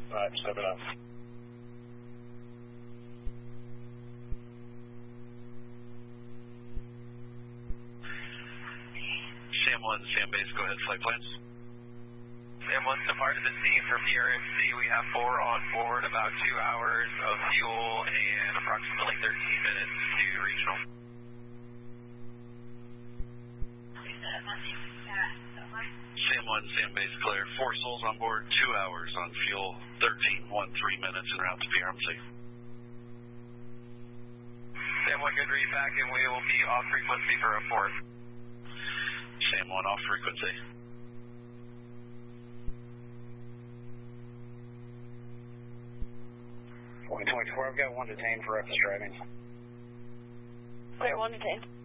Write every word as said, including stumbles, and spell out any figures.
Alright, step it up. Sam one, Sam base, go ahead, flight plans. Sam one, departed the scene for P R M C. We have four on board, about two hours of fuel and approximately thirteen minutes to regional. Sam one, Sam base, clear. Four souls on board, two hours on fuel, thirteen, one, three minutes en route to P R M C. Sam one, good read back, and we will be off frequency for a fourth. Sam one, off frequency. one twenty-four, I've got one detained for reckless driving. Clear, one detained.